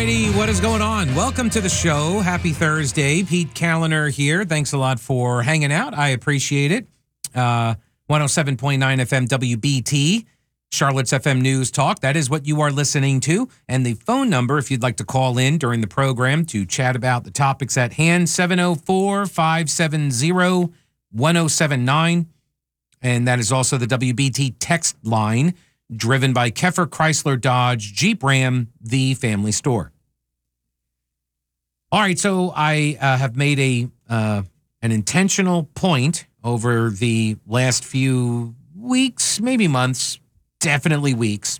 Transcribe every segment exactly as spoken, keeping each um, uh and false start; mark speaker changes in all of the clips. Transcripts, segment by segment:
Speaker 1: righty, what is going on? Welcome to the show. Happy Thursday. Pete Kaliner here. Thanks a lot for hanging out. I appreciate it. Uh, one oh seven point nine F M W B T, Charlotte's F M News Talk. That is what you are listening to. And the phone number, if you'd like to call in during the program to chat about the topics at hand, seven oh four, five seven zero, one oh seven nine. And that is also the W B T text line, driven by Keffer Chrysler Dodge Jeep Ram, the family store. All right, so I uh, have made a uh, an intentional point over the last few weeks, maybe months, definitely weeks,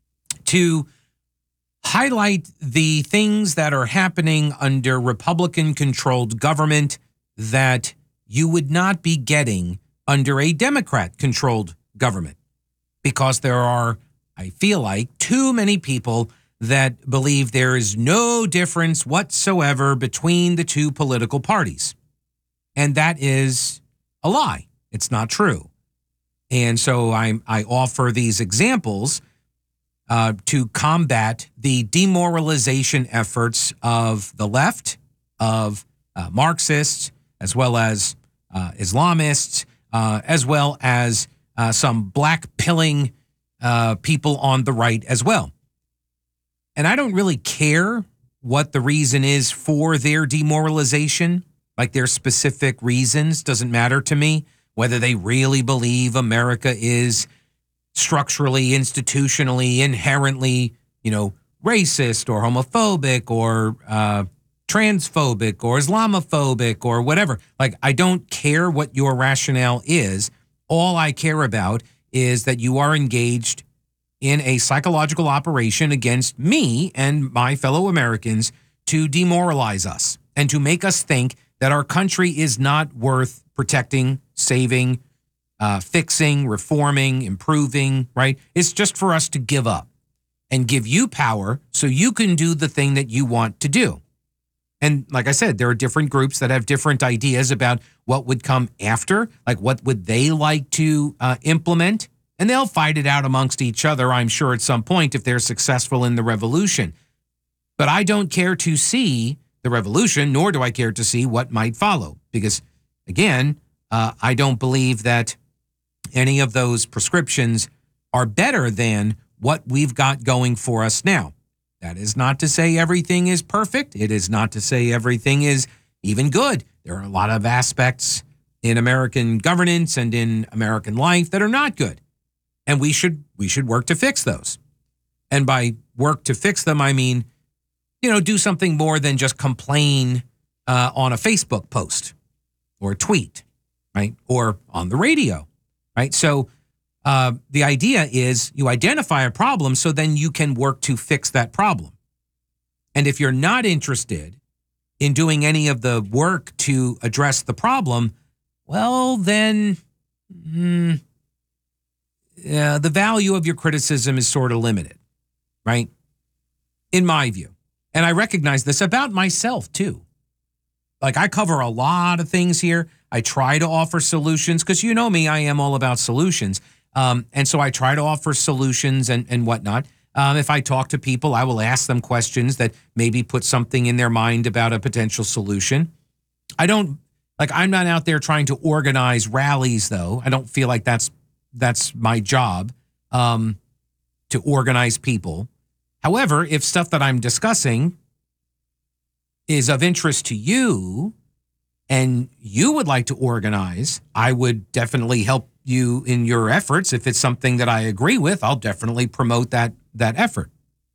Speaker 1: to highlight the things that are happening under Republican-controlled government that you would not be getting under a Democrat-controlled government. Because there are, I feel like, too many people that believe there is no difference whatsoever between the two political parties. And that is a lie. It's not true. And so I, I offer these examples uh, to combat the demoralization efforts of the left, of uh, Marxists, as well as uh, Islamists, uh, as well as Uh, some black-pilling uh, people on the right as well. And I don't really care what the reason is for their demoralization, like their specific reasons. Doesn't matter to me whether they really believe America is structurally, institutionally, inherently, you know, racist or homophobic or uh, transphobic or Islamophobic or whatever. Like, I don't care what your rationale is. All I care about is that you are engaged in a psychological operation against me and my fellow Americans to demoralize us and to make us think that our country is not worth protecting, saving, uh, fixing, reforming, improving, right? It's just for us to give up and give you power so you can do the thing that you want to do. And like I said, there are different groups that have different ideas about what would come after, like what would they like to uh, implement, and they'll fight it out amongst each other, I'm sure, at some point if they're successful in the revolution. But I don't care to see the revolution, nor do I care to see what might follow, because, again, uh, I don't believe that any of those prescriptions are better than what we've got going for us now. That is not to say everything is perfect. It is not to say everything is even good. There are a lot of aspects in American governance and in American life that are not good. And we should we should work to fix those. And by work to fix them, I mean, you know, do something more than just complain uh, on a Facebook post or a tweet, right? Or on the radio, right? So Uh, the idea is you identify a problem so then you can work to fix that problem. And if you're not interested in doing any of the work to address the problem, well, then mm, yeah, the value of your criticism is sort of limited, right? In my view. And I recognize this about myself, too. Like, I cover a lot of things here. I try to offer solutions because you know me, I am all about solutions. Um, and so I try to offer solutions and, and whatnot. Um, if I talk to people, I will ask them questions that maybe put something in their mind about a potential solution. I don't, like, I'm not out there trying to organize rallies, though. I don't feel like that's that's my job, um, to organize people. However, if stuff that I'm discussing is of interest to you and you would like to organize, I would definitely help you in your efforts. If it's something that I agree with, I'll definitely promote that that effort.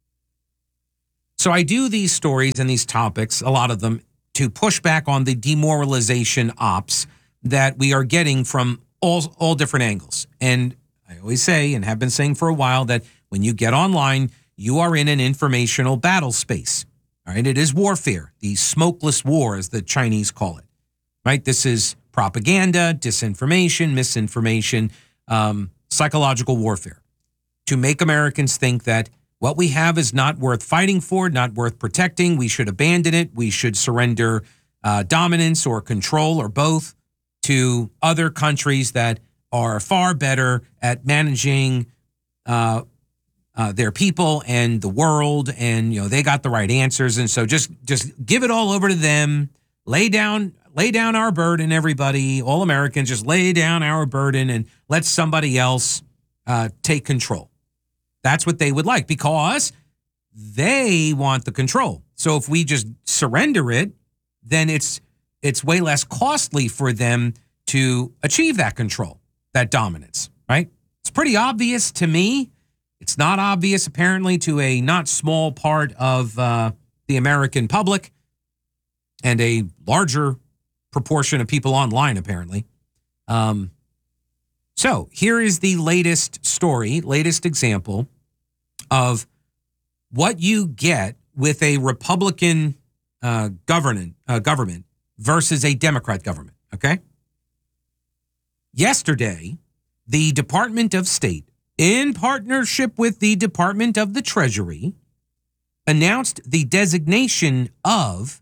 Speaker 1: So I do these stories and these topics, a lot of them, to push back on the demoralization ops that we are getting from all all different angles. And I always say, and have been saying for a while, that when you get online, you are in an informational battle space. All right, it is warfare, the smokeless war, as the Chinese call it. Right, this is propaganda, disinformation, misinformation, um, psychological warfare to make Americans think that what we have is not worth fighting for, not worth protecting. We should abandon it. We should surrender uh, dominance or control or both to other countries that are far better at managing uh, uh, their people and the world, and you know they got the right answers, and so just just give it all over to them. Lay down, lay down our burden, everybody, all Americans, just lay down our burden and let somebody else uh, take control. That's what they would like because they want the control. So if we just surrender it, then it's it's way less costly for them to achieve that control, that dominance, right? It's pretty obvious to me. It's not obvious, apparently, to a not small part of uh, the American public and a larger proportion of people online, apparently. Um, so here is the latest story, latest example of what you get with a Republican uh, government, uh, government versus a Democrat government, okay? Yesterday, the Department of State, in partnership with the Department of the Treasury, announced the designation of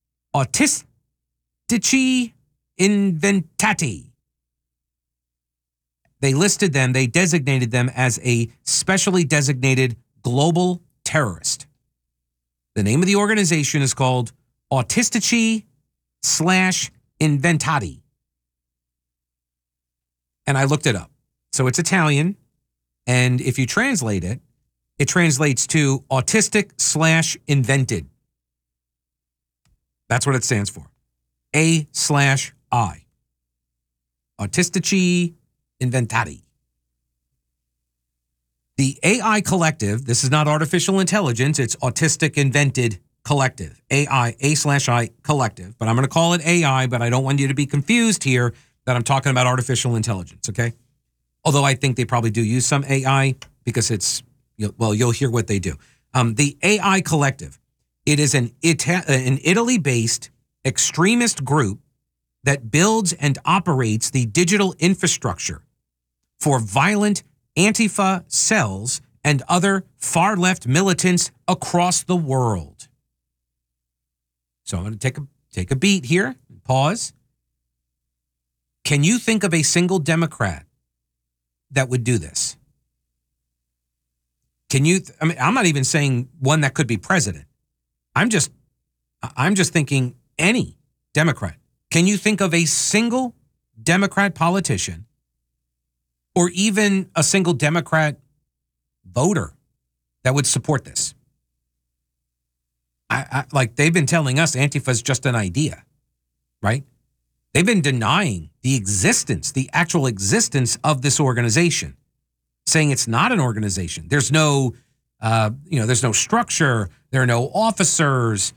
Speaker 1: Autistici Inventati. They listed them, they designated them as a specially designated global terrorist. The name of the organization is called Autistici slash Inventati. And I looked it up. So it's Italian. And if you translate it, it translates to autistic slash invented. That's what it stands for. A slash I. Autistici Inventati. The A I Collective, this is not artificial intelligence, it's Autistic Invented Collective. A I, A slash I Collective. But I'm going to call it A I, but I don't want you to be confused here that I'm talking about artificial intelligence, okay? Although I think they probably do use some A I because it's, well, you'll hear what they do. Um, the A I Collective, it is an, Ita- an Italy-based extremist group that builds and operates the digital infrastructure for violent Antifa cells and other far-left militants across the world. So I'm going to take a, take a beat here, pause. Can you think of a single Democrat that would do this? Can you, I mean, I'm not even saying one that could be president. I'm just, I'm just thinking any Democrat. Can you think of a single Democrat politician or even a single Democrat voter that would support this? I, I like they've been telling us Antifa is just an idea, right? They've been denying the existence, the actual existence of this organization, saying it's not an organization. There's no, uh, you know, there's no structure. There are no officers.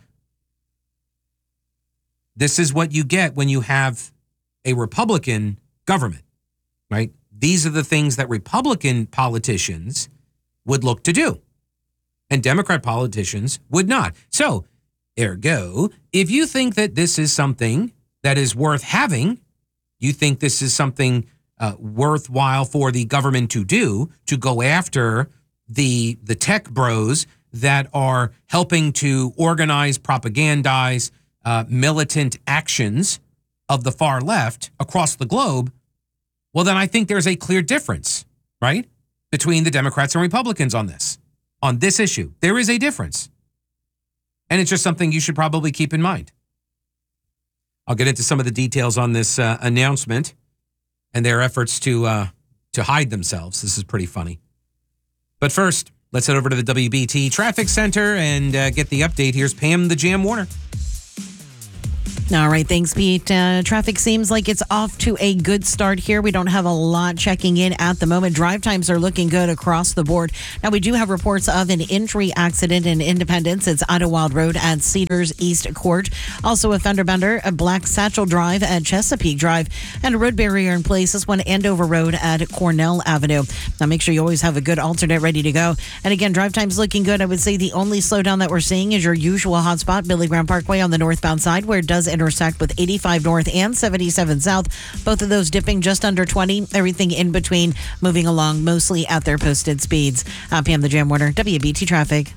Speaker 1: This is what you get when you have a Republican government, right? These are the things that Republican politicians would look to do, and Democrat politicians would not. So, ergo, if you think that this is something that is worth having, you think this is something uh, worthwhile for the government to do, to go after the the tech bros that are helping to organize, propagandize uh, militant actions of the far left across the globe, well, then I think there's a clear difference, right, between the Democrats and Republicans on this, on this issue. There is a difference. And it's just something you should probably keep in mind. I'll get into some of the details on this uh, announcement and their efforts to uh, to hide themselves. This is pretty funny. But first, let's head over to the W B T Traffic Center and uh, get the update. Here's Pam the Jam Warner.
Speaker 2: All right, thanks, Pete. Uh, traffic seems like it's off to a good start here. We don't have a lot checking in at the moment. Drive times are looking good across the board. Now, we do have reports of an injury accident in Independence. It's Idlewild Road at Cedars East Court. Also a fender bender at Black Satchel Drive at Chesapeake Drive. And a road barrier in place. This one, Andover Road at Cornell Avenue. Now, make sure you always have a good alternate ready to go. And again, drive times looking good. I would say the only slowdown that we're seeing is your usual hotspot, Billy Graham Parkway on the northbound side, where it does intersect with eighty-five north and seventy-seven south. Both of those dipping just under twenty. Everything in between moving along mostly at their posted speeds. Uh, Pam the Jam Warner, W B T Traffic.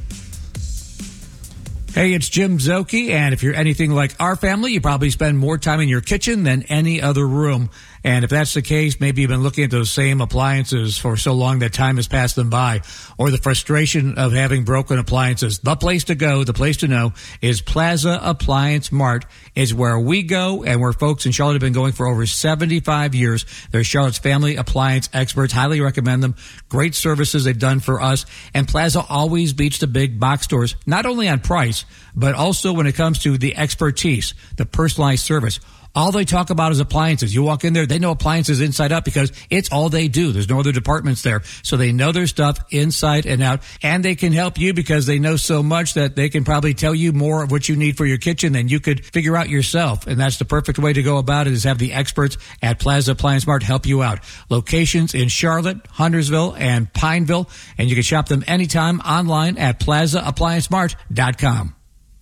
Speaker 3: Hey, it's Jim Zoki, and if you're anything like our family, you probably spend more time in your kitchen than any other room. And if that's the case, maybe you've been looking at those same appliances for so long that time has passed them by, or the frustration of having broken appliances. The place to go, the place to know is Plaza Appliance Mart is where we go, and where folks in Charlotte have been going for over seventy-five years. They're Charlotte's family appliance experts. Highly recommend them. Great services they've done for us. And Plaza always beats the big box stores, not only on price, but also when it comes to the expertise, the personalized service. All they talk about is appliances. You walk in there, they know appliances inside out because it's all they do. There's no other departments there. So they know their stuff inside and out. And they can help you because they know so much that they can probably tell you more of what you need for your kitchen than you could figure out yourself. And that's the perfect way to go about it, is have the experts at Plaza Appliance Mart help you out. Locations in Charlotte, Huntersville, and Pineville. And you can shop them anytime online at plaza appliance mart dot com.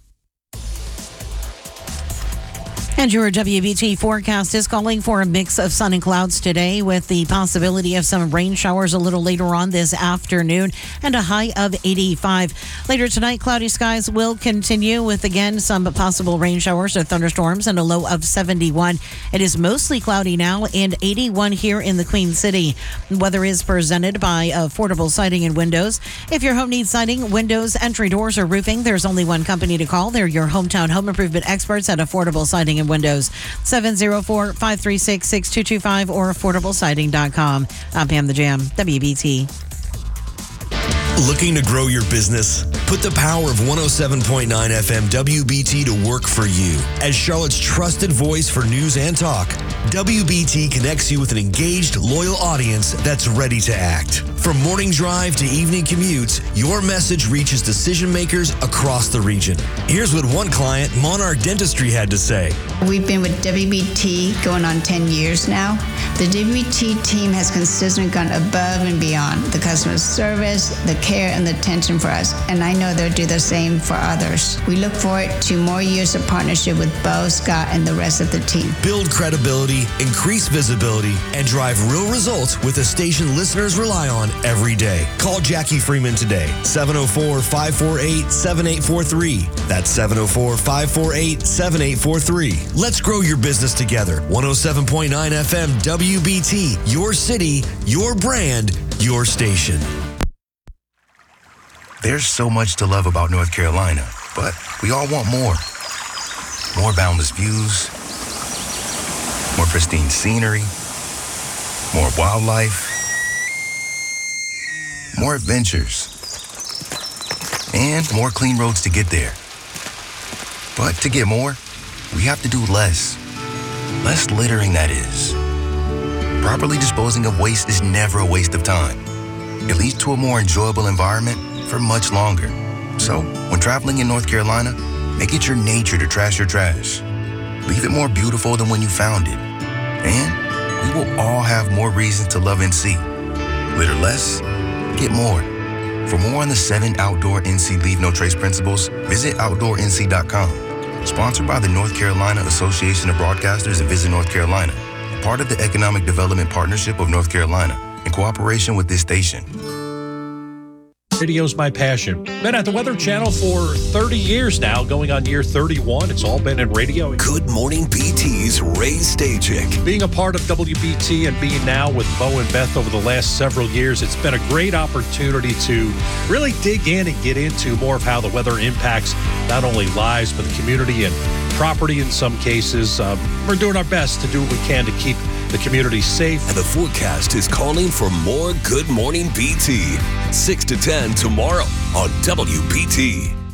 Speaker 2: And your W B T forecast is calling for a mix of sun and clouds today, with the possibility of some rain showers a little later on this afternoon, and a high of eighty-five. Later tonight, cloudy skies will continue with, again, some possible rain showers or thunderstorms, and a low of seventy-one. It is mostly cloudy now and eighty-one here in the Queen City. Weather is presented by Affordable Siding and Windows. If your home needs siding, windows, entry doors, or roofing, there's only one company to call. They're your hometown home improvement experts at Affordable Siding and Windows. seven oh four, five three six, six two two five or affordable siding dot com. I'm Pam the Jam, W B T.
Speaker 4: Looking to grow your business? Put the power of one oh seven point nine F M W B T to work for you. As Charlotte's trusted voice for news and talk, W B T connects you with an engaged, loyal audience that's ready to act. From morning drive to evening commutes, your message reaches decision makers across the region. Here's what one client, Monarch Dentistry, had to say.
Speaker 5: We've been with W B T going on ten years now. The W B T team has consistently gone above and beyond the customer service, the care, and the attention for us. And I know they'll do the same for others. We look forward to more years of partnership with Bo, Scott, and the rest of the team.
Speaker 4: Build credibility, increase visibility, and drive real results with a station listeners rely on every day. Call Jackie Freeman today, seven oh four, five four eight, seven eight four three. That's seven oh four, five four eight, seven eight four three. Let's grow your business together. one oh seven point nine F M W B T, your city, your brand, your station.
Speaker 6: There's so much to love about North Carolina, but we all want more. More boundless views, more pristine scenery, more wildlife, more adventures, and more clean roads to get there. But to get more, we have to do less. Less littering, that is. Properly disposing of waste is never a waste of time. It leads to a more enjoyable environment for much longer. So, when traveling in North Carolina, make it your nature to trash your trash. Leave it more beautiful than when you found it. And we will all have more reasons to love N C. Litter less, get more. For more on the seven outdoor N C Leave No Trace principles, visit outdoor N C dot com. Sponsored by the North Carolina Association of Broadcasters and Visit North Carolina, part of the Economic Development Partnership of North Carolina, in cooperation with this station.
Speaker 7: Radio's my passion. Been at the Weather Channel for thirty years now, going on year thirty-one. It's all been in radio.
Speaker 4: Good Morning B T's Ray Stajic.
Speaker 7: Being a part of W B T and being now with Bo and Beth over the last several years, it's been a great opportunity to really dig in and get into more of how the weather impacts not only lives, but the community and property in some cases. Um, we're doing our best to do what we can to keep the community safe.
Speaker 4: And the forecast is calling for more Good Morning B T. six to ten tomorrow on W B T.